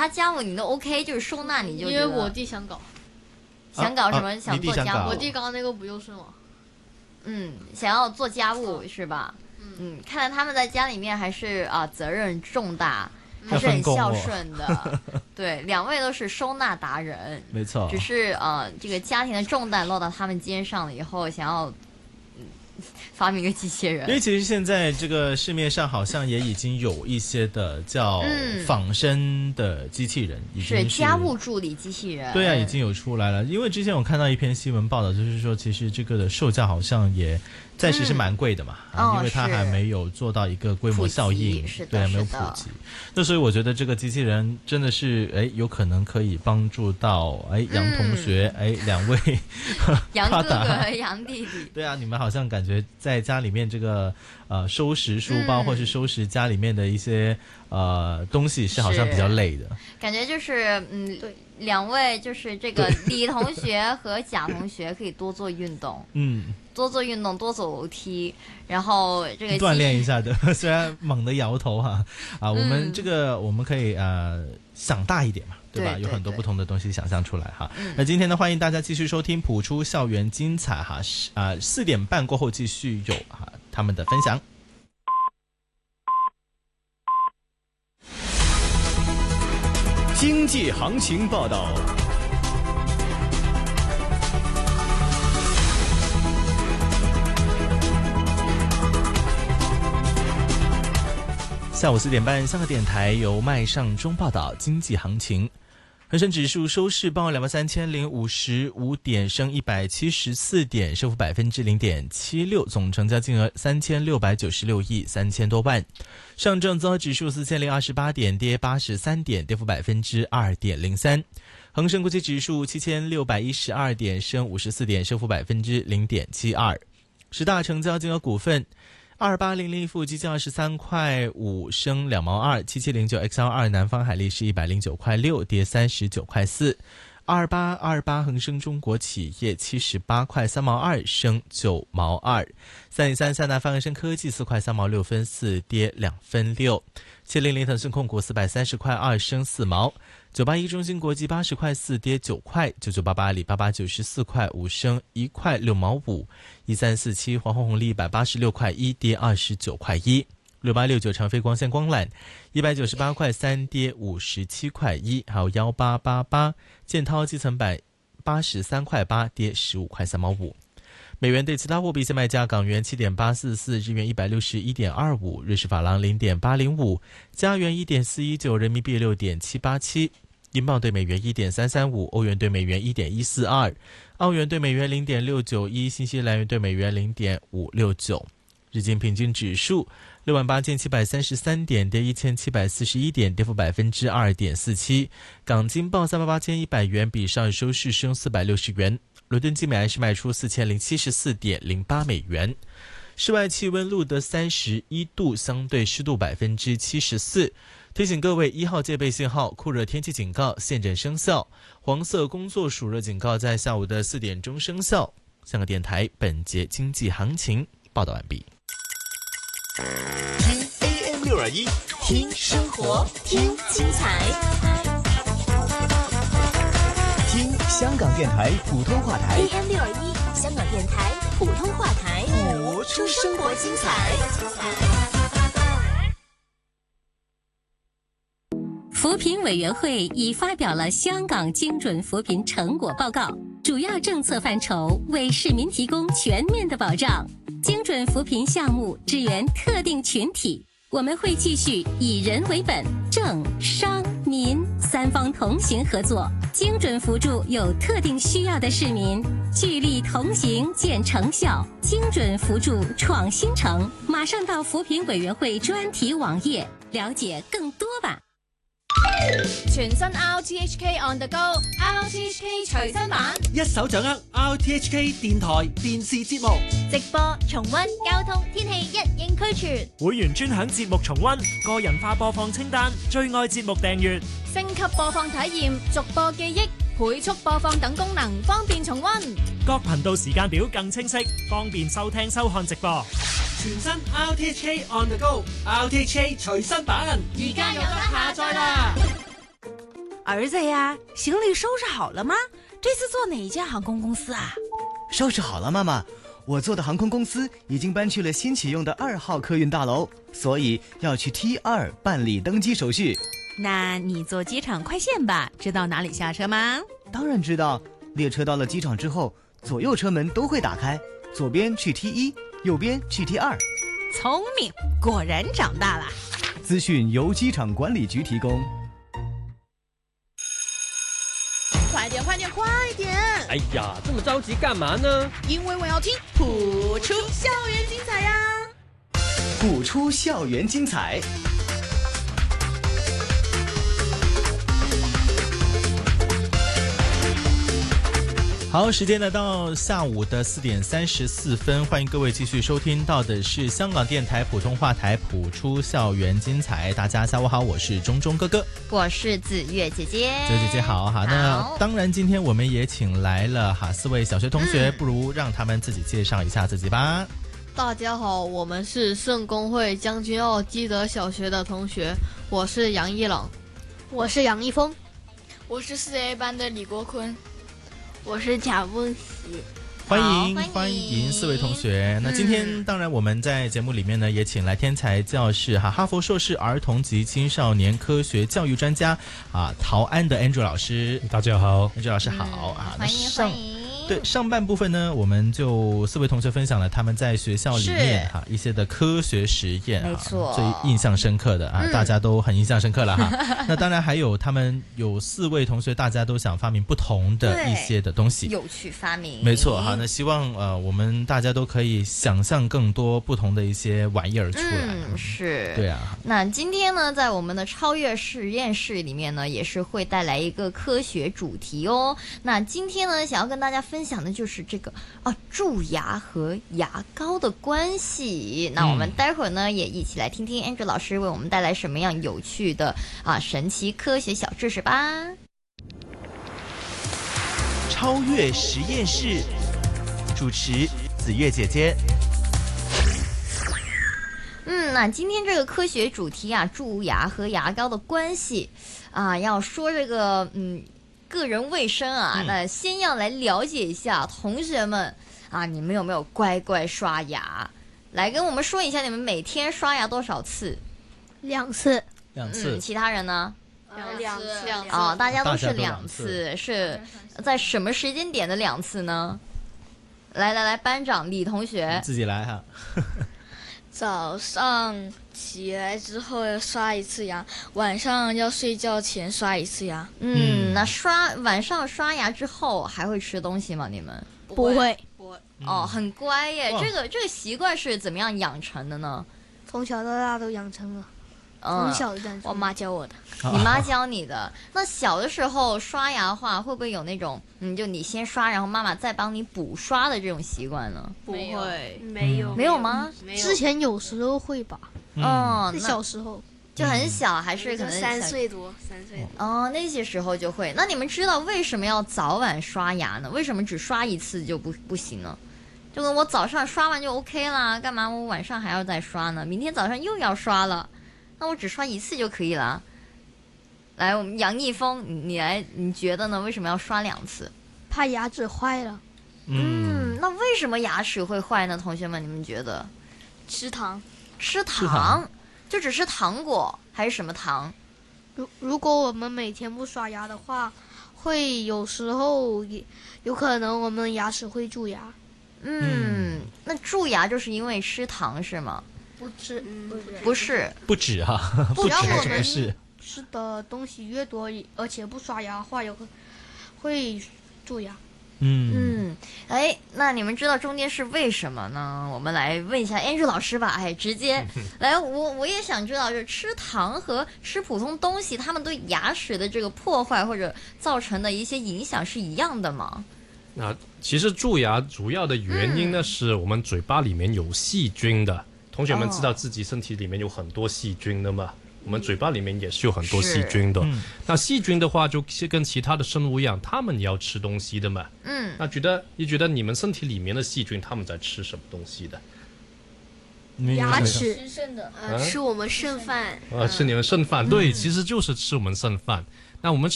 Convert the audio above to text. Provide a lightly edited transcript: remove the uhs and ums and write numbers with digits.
他家务你都 OK，就是收纳你就因为我弟想搞什么？想做家务。 我弟刚刚那个不就是吗？ 想要做家务是吧？看来他们在家里面还是责任重大，还是很孝顺的。对，2位都是收纳达人， 没错。 只是这个家庭的重担落到他们肩上了以后，想要发明一个机器人。 因为其实现在这个市面上好像也已经有一些的叫仿生的机器人，已经是家务助理机器人。 对啊，已经有出来了。因为之前我看到一篇新闻报道，就是说其实这个的售价好像也暂时是蛮贵的嘛，因为它还没有做到一个规模效应，对，没有普及。那所以我觉得这个机器人真的是有可能可以帮助到杨同学2位杨哥哥杨弟弟。 对啊，你们好像感觉在家里面这个收拾书包或是收拾家里面的一些东西是好像比较累的， 感觉就是对。2位就是这个李同学和贾同学可以多做运动，多做运动，多走楼梯，然后这个锻炼一下的。虽然猛地摇头我们这个我们可以想大一点嘛，对吧？有很多不同的东西想象出来哈。那今天呢，欢迎大家继续收听普出校园精彩4点半过后继续有他们的分享。 经济行情报道。 下午4点半，香港电台由麦尚中报道经济行情。恒生指数收市报23055点，升174点，升幅0.76%，总成交金额3696亿3000多万。上证综合指数4028点，跌83点，跌幅2.03%。恒生国际指数7612点，升54点，升幅0.72%。10大成交金额股份2800富基金23块5，升2毛2。7709 XL2 南方海力士109块6，跌39块4。2828恒生中国企业78块3毛2，升9毛2。333南方恒生科技4块3毛6分4，跌2分6。700腾讯控股430块2，升4毛。981中芯国际80块4，跌9块。9988阿里巴巴94块5，升1块6毛5。1347华虹红利186块1，跌29块1。6869长飞光纤光缆198块3，跌57块1。还有1888建滔基层板83块8，跌15块3毛5。美元对其他货币现卖价：港元7.844，日元161.25，瑞士法郎0.805，加元1.419，人民币6.787，英镑对美元1.335，欧元对美元1.142，澳元对美元0.691，新西兰元对美元0.569。日经平均指数68733点，跌1741点，跌幅2.47%。港金报38100元，比上日收市升460元。伦敦金每安士卖出4074.08美元。室外气温录得31度，相对湿度74%。提醒各位，1号戒备信号、酷热天气警告现正生效，黄色工作暑热警告在下午的4点钟生效。香港电台本节经济行情报道完毕。 听 AM621，听生活，听精彩，听香港电台普通话台 AM621，香港电台普通话台， 播出生活精彩。 扶贫委员会已发表了香港精准扶贫成果报告，主要政策范畴为市民提供全面的保障。精准扶贫项目支援特定群体，我们会继续以人为本，政商民3方同行合作，精准扶助有特定需要的市民，聚力同行见成效，精准扶助创新城。马上到扶贫委员会专题网页了解更多吧。 全新 RTHK On The Go RTHK 隨身版， 一手掌握 RTHK 電台電視節目直播、重溫、交通、天氣一應俱全。 會員專享節目重溫、個人化播放清單、最愛節目訂閱、 升級播放體驗、逐播記憶、倍速播放等功能，方便重溫。 各頻道時間表更清晰，方便收聽收看直播。 全新 RTHK On The Go RTHK 隨身版， 而家有得下載啦！ 儿子呀，行李收拾好了吗？这次坐哪一家航空公司啊？ 收拾好了，妈妈。我坐的航空公司已经搬去了新启用的2号客运大楼，所以要去 T2 办理登机手续。 那你坐机场快线吧，知道哪里下车吗？ 当然知道，列车到了机场之后，左右车门都会打开，左边去 T1，右边去 T2。 聪明，果然长大了。 资讯由机场管理局提供。 快点，快点，快点！ 哎呀，这么着急干嘛呢？ 因为我要听谱出校园精彩呀！ 谱出校园精彩。 好，时间来到下午的4点34分，欢迎各位继续收听到的是香港电台普通话台谱出校园精彩。大家下午好，我是钟钟哥哥， 我是子月姐姐。 子月姐姐好哈。那当然，今天我们也请来了4位小学同学，不如让他们自己介绍一下自己吧。 大家好，我们是圣公会将军澳基德小学的同学，我是杨一朗， 我是杨一峰， 我是4A 班的李国坤。 我是贾梦喜， 欢迎4位同学。那今天当然我们在节目里面呢，也请来天才教室哈佛硕士儿童及青少年科学教育专家陶安的 Andrew 老师。 大家好 ，Andrew 老师好欢迎。 对，上半部分呢，我们就4位同学分享了他们在学校里面一些的科学实验， 没错， 最印象深刻的大家都很印象深刻了哈。那当然还有他们有4位同学，大家都想发明不同的一些的东西， 有趣发明， 没错哈。那希望我们大家都可以想象更多不同的一些玩意儿出来。 是， 对啊。 那今天呢，在我们的超越实验室里面呢，也是会带来一个科学主题哦。那今天呢，想要跟大家分享的就是这个蛀牙和牙膏的关系。那我们待会儿呢，也一起来听听 Andrew 老师为我们带来什么样有趣的神奇科学小知识吧。 超越实验室，主持子月姐姐。 那今天这个科学主题蛀牙和牙膏的关系要说这个个人卫生那先要来了解一下同学们你们有没有乖乖刷牙？来跟我们说一下，你们每天刷牙多少次 ？2次。 2次。 其他人呢 ？2次。 大家都是2次，是在什么时间点的2次呢？来，班长李同学， 自己来哈。 早上起来之后要刷1次牙，晚上要睡觉前刷1次牙。 那晚上刷牙之后还会吃东西吗？你们不会。 很乖耶。这个习惯是怎么样养成的呢？ 从小到大都养成了。从小就我妈教我的。 你妈教你的？那小的时候刷牙的话，会不会有那种就你先刷，然后妈妈再帮你补刷的这种习惯呢？ 不会， 没有吗？ 之前有时候会吧。是小时候就很小，还是可能 3岁多。 那些时候就会。那你们知道为什么要早晚刷牙呢？为什么只刷1次就不行呢？就跟我早上刷完就 OK 啦，干嘛我晚上还要再刷呢？明天早上又要刷了。那我只刷1次就可以了。来，我们杨一峰，你觉得呢？为什么要刷2次？ 怕牙齿坏了。 那为什么牙齿会坏呢？同学们，你们觉得？ 吃糖， 就只是糖果还是什么糖？ 如果我们每天不刷牙的话，会有时候有可能我们牙齿会蛀牙。 那蛀牙就是因为吃糖是吗？ 不是， 不止哈， 只要我们吃的东西越多，而且不刷牙的话，会蛀牙。 那你们知道中间是为什么呢？我们来问一下 Andrew 老师吧。直接来，我也想知道，就是吃糖和吃普通东西，他们对牙齿的这个破坏或者造成的一些影响是一样的吗？ 其实蛀牙主要的原因呢，是我们嘴巴里面有细菌的。同学们知道自己身体里面有很多细菌的吗？我们嘴巴里面也是有很多细菌的。那细菌的话，就是跟其他的生物一样，他们也要吃东西的嘛。那你觉得你们身体里面的细菌，他们在吃什么东西的？ 牙齿吃剩的，吃我们剩饭。 吃你们剩饭，对，其实就是吃我们剩饭。那我们